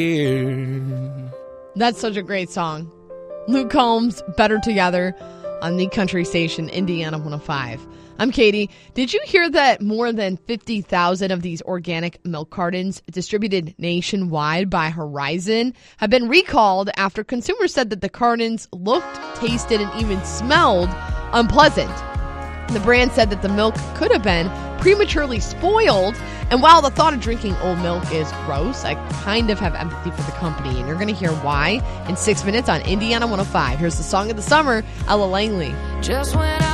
That's such a great song. Luke Combs, Better Together, on the country station, Indiana 105. I'm Katie. Did you hear that more than 50,000 of these organic milk cartons distributed nationwide by Horizon have been recalled after consumers said that the cartons looked, tasted, and even smelled unpleasant? The brand said that the milk could have been prematurely spoiled. And while the thought of drinking old milk is gross, I kind of have empathy for the company. And you're going to hear why in 6 minutes on Indiana 105. Here's the song of the summer, Ella Langley. Just when